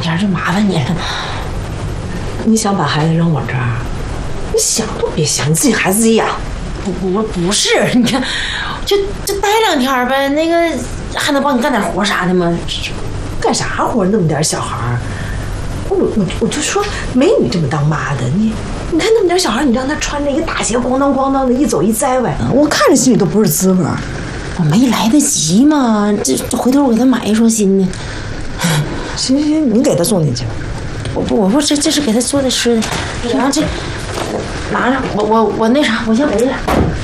天就麻烦你了。 你想把孩子扔我这儿？你想都别想，你自己孩子自己养。 不是，你看，就待2天呗，那个还能帮你干点活啥的吗？ 干啥活？那么点小孩儿，我就说没你这么当妈的，你看那么点小孩，你让他穿那个大鞋咣当咣当的一走一栽歪，我看着心里都不是滋味。 我没来得及嘛，这回头我给他买一双新的。 行，你给他送进去。 我不，这是给他做的吃的，然后这拿着，我那啥，我先回去了。